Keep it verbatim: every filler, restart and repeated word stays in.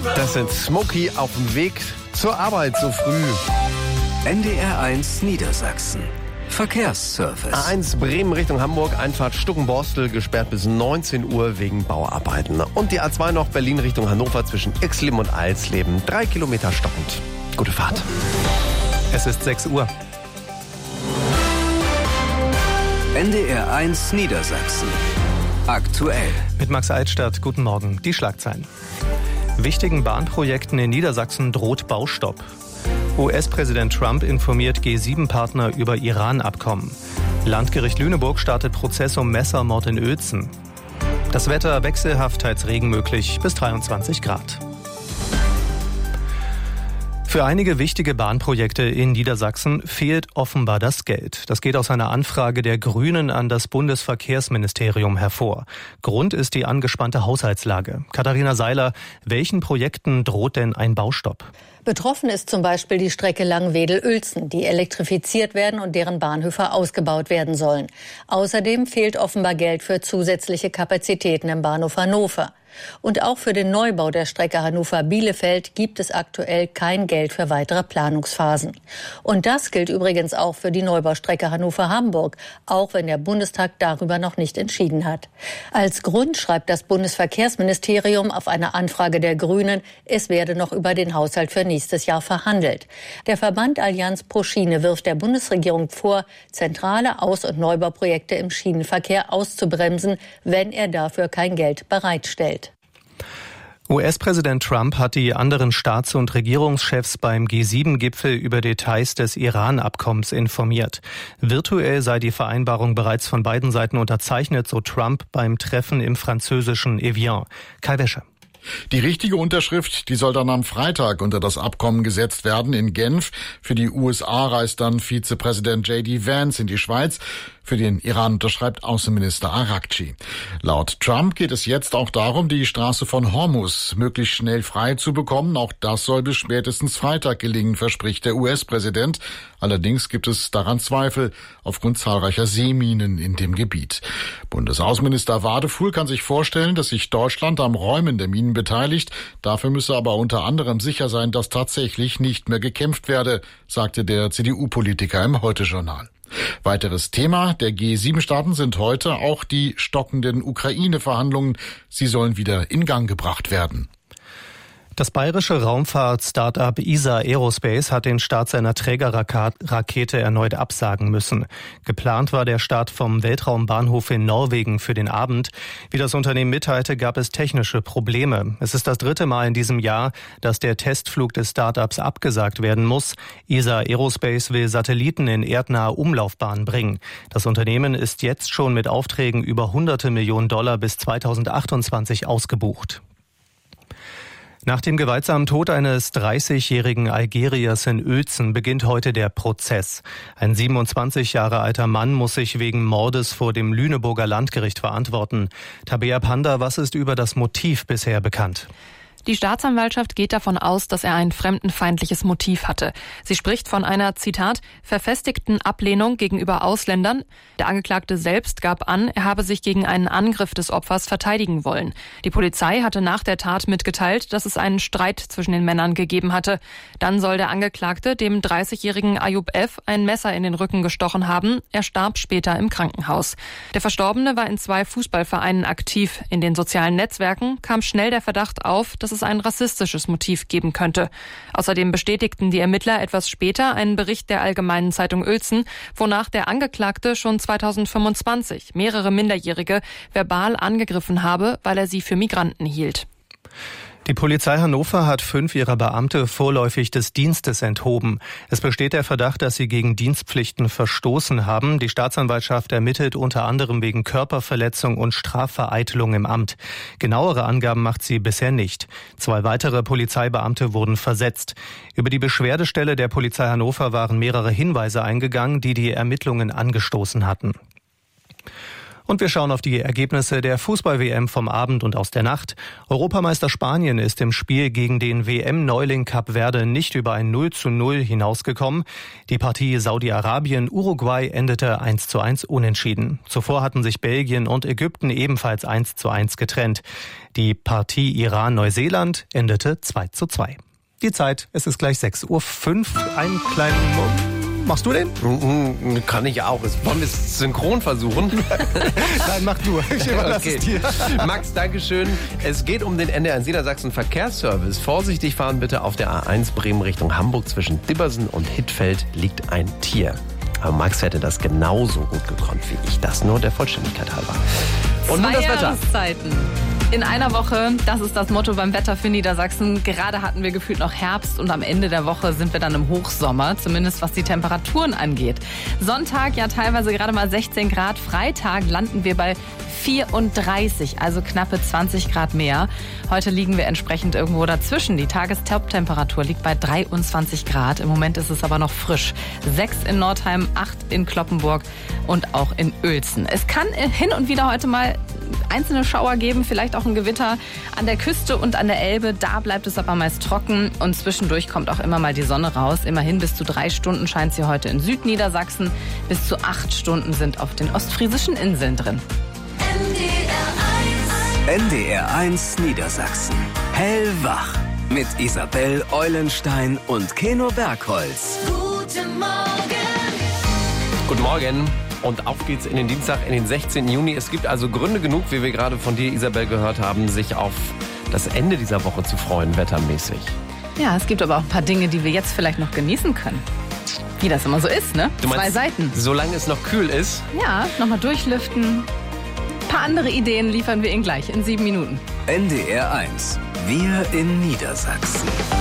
Das sind Smokey auf dem Weg zur Arbeit so früh. N D R eins Niedersachsen. Verkehrsservice. A eins Bremen Richtung Hamburg, Einfahrt Stuckenborstel, gesperrt bis neunzehn Uhr wegen Bauarbeiten. Und die A zwei noch Berlin Richtung Hannover zwischen Exleben und Alsleben. Drei Kilometer stockend. Gute Fahrt. Es ist sechs Uhr. N D R eins Niedersachsen. Aktuell. Mit Max Altstadt, guten Morgen. Die Schlagzeilen. Wichtigen Bahnprojekten in Niedersachsen droht Baustopp. U S-Präsident Trump informiert G sieben Partner über Iran-Abkommen. Landgericht Lüneburg startet Prozess um Messermord in Uelzen. Das Wetter wechselhaft, teils Regen möglich, bis dreiundzwanzig Grad. Für einige wichtige Bahnprojekte in Niedersachsen fehlt offenbar das Geld. Das geht aus einer Anfrage der Grünen an das Bundesverkehrsministerium hervor. Grund ist die angespannte Haushaltslage. Katharina Seiler, welchen Projekten droht denn ein Baustopp? Betroffen ist zum Beispiel die Strecke Langwedel-Uelzen, die elektrifiziert werden und deren Bahnhöfe ausgebaut werden sollen. Außerdem fehlt offenbar Geld für zusätzliche Kapazitäten im Bahnhof Hannover. Und auch für den Neubau der Strecke Hannover-Bielefeld gibt es aktuell kein Geld für weitere Planungsphasen. Und das gilt übrigens auch für die Neubaustrecke Hannover-Hamburg, auch wenn der Bundestag darüber noch nicht entschieden hat. Als Grund schreibt das Bundesverkehrsministerium auf eine Anfrage der Grünen, es werde noch über den Haushalt für nächstes Jahr verhandelt. Der Verband Allianz pro Schiene wirft der Bundesregierung vor, zentrale Aus- und Neubauprojekte im Schienenverkehr auszubremsen, wenn er dafür kein Geld bereitstellt. U S-Präsident Trump hat die anderen Staats- und Regierungschefs beim G sieben Gipfel über Details des Iran-Abkommens informiert. Virtuell sei die Vereinbarung bereits von beiden Seiten unterzeichnet, so Trump beim Treffen im französischen Evian. Kai Wäsche. Die richtige Unterschrift, die soll dann am Freitag unter das Abkommen gesetzt werden in Genf. Für die U S A reist dann Vizepräsident J D Vance in die Schweiz. Für den Iran unterschreibt Außenminister Arakci. Laut Trump geht es jetzt auch darum, die Straße von Hormuz möglichst schnell frei zu bekommen. Auch das soll bis spätestens Freitag gelingen, verspricht der U S-Präsident. Allerdings gibt es daran Zweifel aufgrund zahlreicher Seeminen in dem Gebiet. Bundesaußenminister Wadefuhl kann sich vorstellen, dass sich Deutschland am Räumen der Minen beteiligt. Dafür müsse aber unter anderem sicher sein, dass tatsächlich nicht mehr gekämpft werde, sagte der C D U-Politiker im Heute-Journal. Weiteres Thema der G sieben Staaten sind heute auch die stockenden Ukraine-Verhandlungen. Sie sollen wieder in Gang gebracht werden. Das bayerische Raumfahrt-Startup E S A Aerospace hat den Start seiner Trägerrakete erneut absagen müssen. Geplant war der Start vom Weltraumbahnhof in Norwegen für den Abend. Wie das Unternehmen mitteilte, gab es technische Probleme. Es ist das dritte Mal in diesem Jahr, dass der Testflug des Startups abgesagt werden muss. E S A Aerospace will Satelliten in erdnahe Umlaufbahnen bringen. Das Unternehmen ist jetzt schon mit Aufträgen über hunderte Millionen Dollar bis zweitausendachtundzwanzig ausgebucht. Nach dem gewaltsamen Tod eines dreißigjährigen Algeriers in Uelzen beginnt heute der Prozess. Ein siebenundzwanzig Jahre alter Mann muss sich wegen Mordes vor dem Lüneburger Landgericht verantworten. Tabea Panda, was ist über das Motiv bisher bekannt? Die Staatsanwaltschaft geht davon aus, dass er ein fremdenfeindliches Motiv hatte. Sie spricht von einer, Zitat, verfestigten Ablehnung gegenüber Ausländern. Der Angeklagte selbst gab an, er habe sich gegen einen Angriff des Opfers verteidigen wollen. Die Polizei hatte nach der Tat mitgeteilt, dass es einen Streit zwischen den Männern gegeben hatte. Dann soll der Angeklagte dem dreißigjährigen Ayub F. ein Messer in den Rücken gestochen haben. Er starb später im Krankenhaus. Der Verstorbene war in zwei Fußballvereinen aktiv. In den sozialen Netzwerken kam schnell der Verdacht auf, dass es ein rassistisches Motiv geben könnte. Außerdem bestätigten die Ermittler etwas später einen Bericht der Allgemeinen Zeitung Uelzen, wonach der Angeklagte schon zweitausendfünfundzwanzig mehrere Minderjährige verbal angegriffen habe, weil er sie für Migranten hielt. Die Polizei Hannover hat fünf ihrer Beamte vorläufig des Dienstes enthoben. Es besteht der Verdacht, dass sie gegen Dienstpflichten verstoßen haben. Die Staatsanwaltschaft ermittelt unter anderem wegen Körperverletzung und Strafvereitelung im Amt. Genauere Angaben macht sie bisher nicht. Zwei weitere Polizeibeamte wurden versetzt. Über die Beschwerdestelle der Polizei Hannover waren mehrere Hinweise eingegangen, die die Ermittlungen angestoßen hatten. Und wir schauen auf die Ergebnisse der Fußball-W M vom Abend und aus der Nacht. Europameister Spanien ist im Spiel gegen den W M-Neuling Kap Verde nicht über ein null zu null hinausgekommen. Die Partie Saudi-Arabien-Uruguay endete eins zu eins unentschieden. Zuvor hatten sich Belgien und Ägypten ebenfalls eins zu eins getrennt. Die Partie Iran-Neuseeland endete zwei zu zwei. Die Zeit, es ist gleich sechs Uhr fünf. Einen kleinen... Machst du den? Kann ich auch. Wollen wir es synchron versuchen? Nein, mach du. Ich überlasse okay. es dir. Max, dankeschön. Es geht um den N D R eins Niedersachsen Verkehrsservice. Vorsichtig fahren bitte auf der A eins Bremen Richtung Hamburg. Zwischen Dibbersen und Hittfeld liegt ein Tier. Aber Max hätte das genauso gut gekonnt wie ich. Das nur der Vollständigkeit halber. Und nun das Wetter. Jahreszeiten. In einer Woche, das ist das Motto beim Wetter für Niedersachsen. Gerade hatten wir gefühlt noch Herbst und am Ende der Woche sind wir dann im Hochsommer, zumindest was die Temperaturen angeht. Sonntag ja teilweise gerade mal sechzehn Grad, Freitag landen wir bei vierunddreißig, also knappe zwanzig Grad mehr. Heute liegen wir entsprechend irgendwo dazwischen. Die Tagestoptemperatur liegt bei dreiundzwanzig Grad. Im Moment ist es aber noch frisch. sechs in Nordheim, acht in Kloppenburg und auch in Uelzen. Es kann hin und wieder heute mal einzelne Schauer geben, vielleicht auch ein Gewitter an der Küste und an der Elbe. Da bleibt es aber meist trocken und zwischendurch kommt auch immer mal die Sonne raus. Immerhin bis zu drei Stunden scheint sie heute in Südniedersachsen. Bis zu acht Stunden sind auf den ostfriesischen Inseln drin. N D R eins Niedersachsen. Hellwach. Mit Isabel Eulenstein und Keno Bergholz. Guten Morgen. Guten Morgen. Und auf geht's in den Dienstag, in den sechzehnten Juni. Es gibt also Gründe genug, wie wir gerade von dir, Isabel, gehört haben, sich auf das Ende dieser Woche zu freuen, wettermäßig. Ja, es gibt aber auch ein paar Dinge, die wir jetzt vielleicht noch genießen können. Wie das immer so ist, ne? Du meinst, zwei Seiten. Solange es noch kühl ist. Ja, nochmal durchlüften. Ein paar andere Ideen liefern wir Ihnen gleich in sieben Minuten. N D R eins. Wir in Niedersachsen.